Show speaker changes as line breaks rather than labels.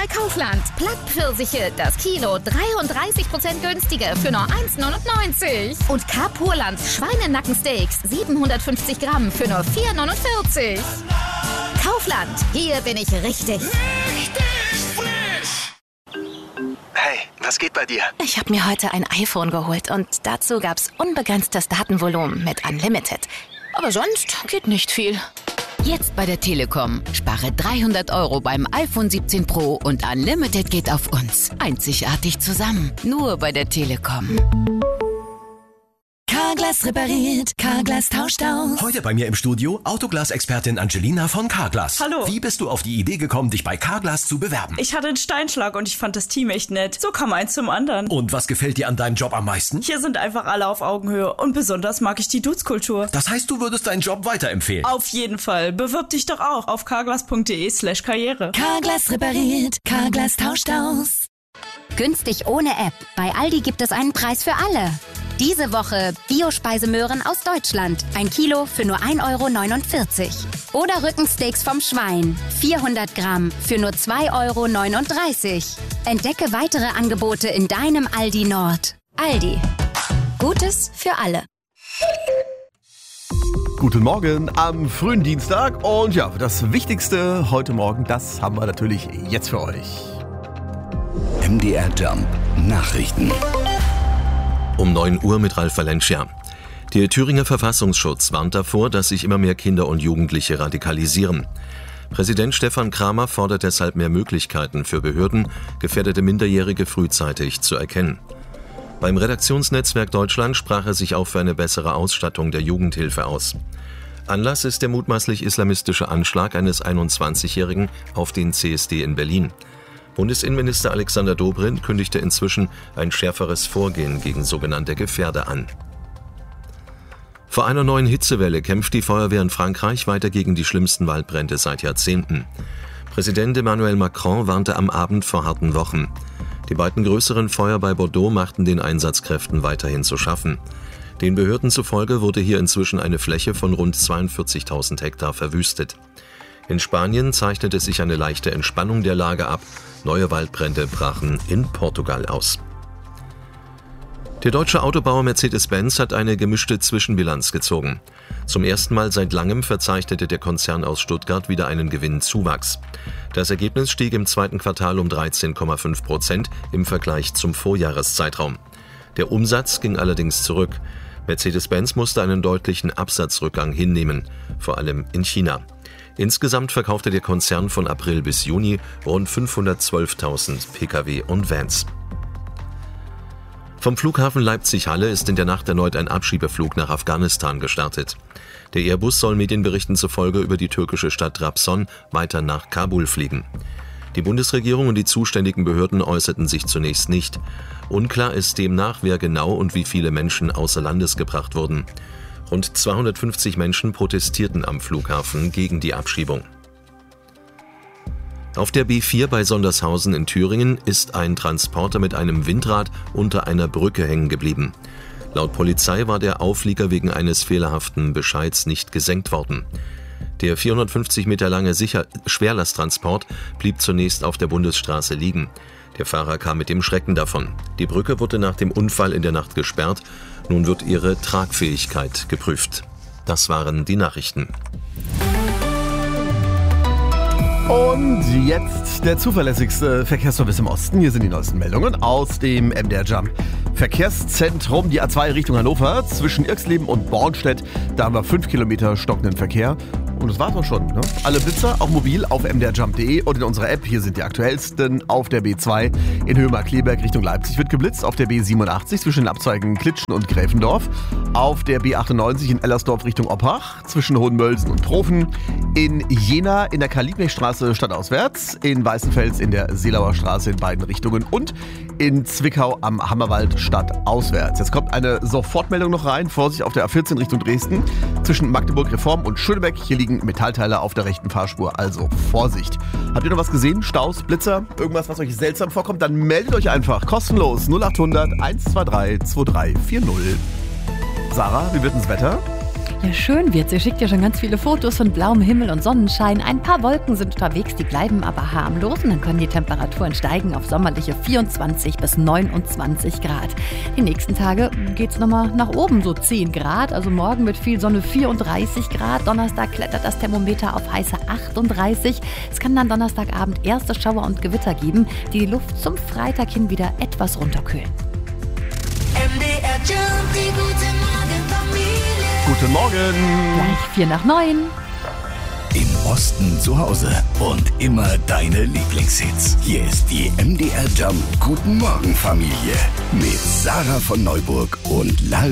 bei Kaufland. Plattpfirsiche, das Kilo 33% günstiger für nur 1,99. Und K-Purlands Schweinenackensteaks 750 Gramm für nur 4,49. Kaufland, hier bin ich richtig.
Hey, was geht bei dir?
Ich habe mir heute ein iPhone geholt und dazu gab's unbegrenztes Datenvolumen mit Unlimited. Aber sonst geht nicht viel.
Jetzt bei der Telekom. Spare 300 € beim iPhone 17 Pro und Unlimited geht auf uns. Einzigartig zusammen. Nur bei der Telekom.
Carglass repariert, Carglass tauscht aus.
Heute bei mir im Studio Autoglas-Expertin Angelina von Carglass.
Hallo.
Wie bist du auf die Idee gekommen, dich bei Carglass zu bewerben?
Ich hatte einen Steinschlag und ich fand das Team echt nett. So kam eins zum anderen.
Und was gefällt dir an deinem Job am meisten?
Hier sind einfach alle auf Augenhöhe und besonders mag ich die Dudes-Kultur.
Das heißt, du würdest deinen Job weiterempfehlen?
Auf jeden Fall. Bewirb dich doch auch auf carglass.de/karriere.
Carglass repariert, Carglass tauscht aus.
Günstig ohne App. Bei Aldi gibt es einen Preis für alle. Diese Woche Bio-Speisemöhren aus Deutschland. 1 Kilo für nur 1,49 €. Oder Rückensteaks vom Schwein. 400 Gramm für nur 2,39 €. Entdecke weitere Angebote in deinem Aldi Nord. Aldi. Gutes für alle.
Guten Morgen am frühen Dienstag. Und ja, das Wichtigste heute Morgen, das haben wir natürlich jetzt für euch.
MDR Jump Nachrichten.
Um 9 Uhr mit Ralf Valencia. Der Thüringer Verfassungsschutz warnt davor, dass sich immer mehr Kinder und Jugendliche radikalisieren. Präsident Stefan Kramer fordert deshalb mehr Möglichkeiten für Behörden, gefährdete Minderjährige frühzeitig zu erkennen. Beim Redaktionsnetzwerk Deutschland sprach er sich auch für eine bessere Ausstattung der Jugendhilfe aus. Anlass ist der mutmaßlich islamistische Anschlag eines 21-Jährigen auf den CSD in Berlin. Bundesinnenminister Alexander Dobrindt kündigte inzwischen ein schärferes Vorgehen gegen sogenannte Gefährder an. Vor einer neuen Hitzewelle kämpft die Feuerwehr in Frankreich weiter gegen die schlimmsten Waldbrände seit Jahrzehnten. Präsident Emmanuel Macron warnte am Abend vor harten Wochen. Die beiden größeren Feuer bei Bordeaux machten den Einsatzkräften weiterhin zu schaffen. Den Behörden zufolge wurde hier inzwischen eine Fläche von rund 42.000 Hektar verwüstet. In Spanien zeichnete sich eine leichte Entspannung der Lage ab. Neue Waldbrände brachen in Portugal aus. Der deutsche Autobauer Mercedes-Benz hat eine gemischte Zwischenbilanz gezogen. Zum ersten Mal seit langem verzeichnete der Konzern aus Stuttgart wieder einen Gewinnzuwachs. Das Ergebnis stieg im zweiten Quartal um 13,5% im Vergleich zum Vorjahreszeitraum. Der Umsatz ging allerdings zurück. Mercedes-Benz musste einen deutlichen Absatzrückgang hinnehmen, vor allem in China. Insgesamt verkaufte der Konzern von April bis Juni rund 512.000 Pkw und Vans. Vom Flughafen Leipzig-Halle ist in der Nacht erneut ein Abschiebeflug nach Afghanistan gestartet. Der Airbus soll Medienberichten zufolge über die türkische Stadt Trabzon weiter nach Kabul fliegen. Die Bundesregierung und die zuständigen Behörden äußerten sich zunächst nicht. Unklar ist demnach, wer genau und wie viele Menschen außer Landes gebracht wurden. Rund 250 Menschen protestierten am Flughafen gegen die Abschiebung. Auf der B4 bei Sondershausen in Thüringen ist ein Transporter mit einem Windrad unter einer Brücke hängen geblieben. Laut Polizei war der Auflieger wegen eines fehlerhaften Bescheids nicht gesenkt worden. Der 450 Meter lange Schwerlasttransport blieb zunächst auf der Bundesstraße liegen. Der Fahrer kam mit dem Schrecken davon. Die Brücke wurde nach dem Unfall in der Nacht gesperrt. Nun wird ihre Tragfähigkeit geprüft. Das waren die Nachrichten.
Und jetzt der zuverlässigste Verkehrsservice im Osten. Hier sind die neuesten Meldungen aus dem MDR Jump Verkehrszentrum. Die A2 Richtung Hannover zwischen Irxleben und Bornstedt. Da haben wir 5 Kilometer stockenden Verkehr. Und das war's auch schon. Ne? Alle Blitzer, auch mobil auf mdrjump.de und in unserer App. Hier sind die aktuellsten. Auf der B2 in Höhe-Markkleeberg Richtung Leipzig wird geblitzt. Auf der B87 zwischen den Abzweigen Klitschen und Gräfendorf. Auf der B98 in Ellersdorf Richtung Oppach zwischen Hohenmölsen und Profen. In Jena in der Karl-Liebknecht-Straße stadtauswärts. In Weißenfels in der Seelauer Straße in beiden Richtungen. Und in Zwickau am Hammerwald stadtauswärts. Jetzt kommt eine Sofortmeldung noch rein. Vorsicht auf der A14 Richtung Dresden. Zwischen Magdeburg Reform und Schönebeck. Hier liegen Metallteile auf der rechten Fahrspur, also Vorsicht. Habt ihr noch was gesehen? Staus, Blitzer, irgendwas, was euch seltsam vorkommt? Dann meldet euch einfach kostenlos 0800 123 2340. Sarah, wie wird denn das Wetter?
Ja, schön wird's. Ihr schickt ja schon ganz viele Fotos von blauem Himmel und Sonnenschein. Ein paar Wolken sind unterwegs, die bleiben aber harmlos und dann können die Temperaturen steigen auf sommerliche 24 bis 29 Grad. Die nächsten Tage geht's nochmal nach oben, so 10 Grad. Also morgen mit viel Sonne 34 Grad. Donnerstag klettert das Thermometer auf heiße 38. Es kann dann Donnerstagabend erste Schauer und Gewitter geben, die die Luft zum Freitag hin wieder etwas runterkühlen.
MDR Jump, die gute Morgenfamilie.
Guten Morgen.
Gleich 8:45.
Im Osten zu Hause und immer deine Lieblingshits. Hier ist die MDR Jump Guten Morgen Familie mit Sarah von Neuburg und Lars